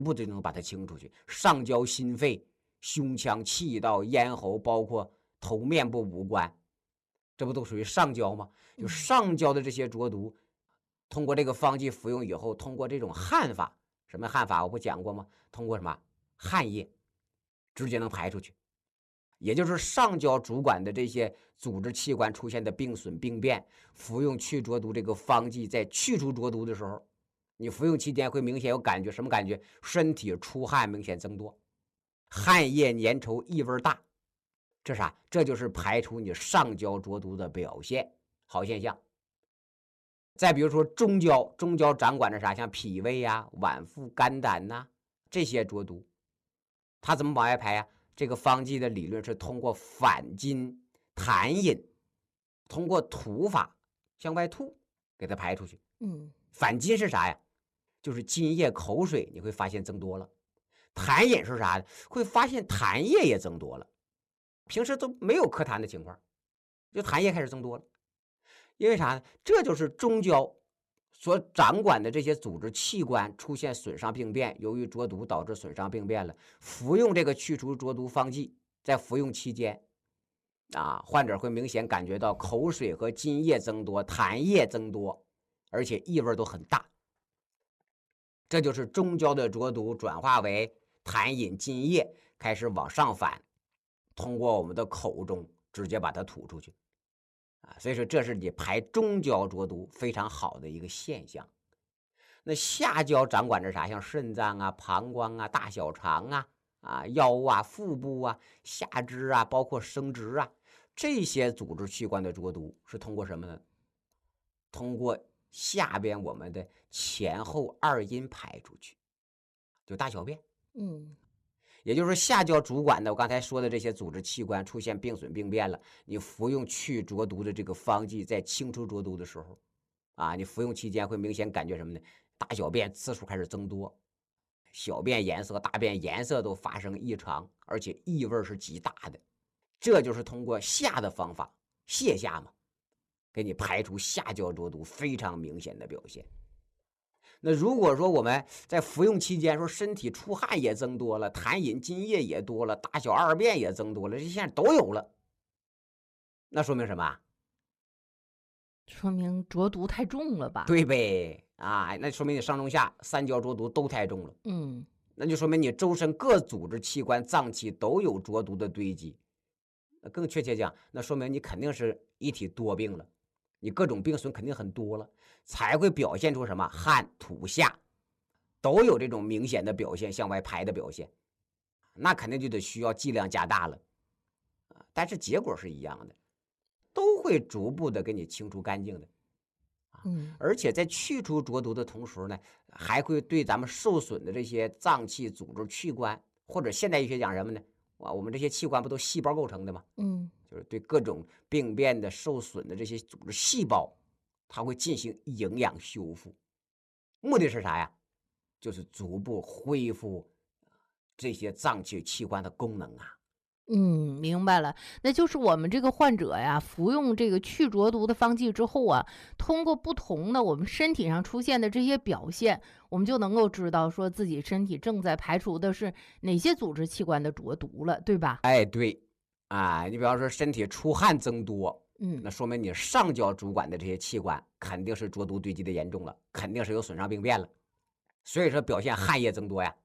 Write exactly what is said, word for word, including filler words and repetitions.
部就能把它清出去。上焦心肺、胸腔、气道、咽喉，包括头面部五官，这不都属于上焦吗？就上焦的这些浊毒，通过这个方剂服用以后，通过这种汗法，什么汗法我不讲过吗？通过什么汗液直接能排出去。也就是上焦主管的这些组织器官出现的病损病变，服用去浊毒这个方剂，在去除浊毒的时候，你服用期间会明显有感觉，什么感觉？身体出汗明显增多，汗液粘稠，异味大，这啥？这就是排除你上焦浊毒的表现，好现象。再比如说中焦，中焦掌管着啥？像脾胃呀、脘腹、肝胆呐、这些浊毒，它怎么往外排呀？这个方剂的理论是通过反津痰饮，通过吐法向外吐，给它排出去。 嗯， 反津是啥呀？就是津液口水你会发现增多了。痰饮是啥呢？会发现痰液也增多了。平时都没有咳痰的情况，就痰液开始增多了。因为啥呢？这就是中焦所掌管的这些组织器官出现损伤病变，由于浊毒导致损伤病变了，服用这个去除浊毒方剂，在服用期间啊，患者会明显感觉到口水和津液增多，痰液增多，而且异味都很大。这就是中焦的浊毒转化为痰饮津液，开始往上反，通过我们的口中直接把它吐出去啊。所以说这是你排中焦浊毒非常好的一个现象。那下焦掌管着啥？像肾脏啊、膀胱啊、大小肠啊、啊腰啊、腹部啊、下肢啊，包括生殖啊，这些组织器官的浊毒是通过什么呢？通过下边我们的前后二阴排出去，就大小便。 嗯， 也就是说下焦主管的我刚才说的这些组织器官出现病损病变了，你服用去浊毒的这个方剂，在清除浊毒的时候啊，你服用期间会明显感觉什么呢？大小便次数开始增多，小便颜色、大便颜色都发生异常，而且异味是极大的。这就是通过下的方法，泻下嘛，给你排除下焦浊毒非常明显的表现。那如果说我们在服用期间说身体出汗也增多了，痰饮津液也多了，大小二便也增多了，这现在都有了，那说明什么？ 说明浊毒太重了吧？ 对呗，啊，那说明你上中下三焦浊毒都太重了。 嗯， 那就说明你周身各组织器官脏器都有浊毒的堆积。更确切讲，那说明你肯定是一体多病了，你各种病损肯定很多了，才会表现出什么汗吐下，都有这种明显的表现，向外排的表现，那肯定就得需要剂量加大了。但是结果是一样的，都会逐步的给你清除干净的。 嗯， 而且在去除浊毒的同时呢，还会对咱们受损的这些脏器、组织、器官，或者现代医学讲什么呢？啊，我们这些器官不都细胞构成的吗？ 嗯， 就是对各种病变的、受损的这些组织细胞，它会进行营养修复。目的是啥呀？就是逐步恢复这些脏器、器官的功能啊。 嗯，明白了。那就是我们这个患者呀，服用这个去浊毒的方剂之后啊，通过不同的我们身体上出现的这些表现，我们就能够知道说自己身体正在排除的是哪些组织器官的浊毒了，对吧？ 哎，对啊，你比方说身体出汗增多， 嗯， 那说明你上焦主管的这些器官肯定是浊毒堆积的严重了，肯定是有损伤病变了，所以说表现汗液增多呀。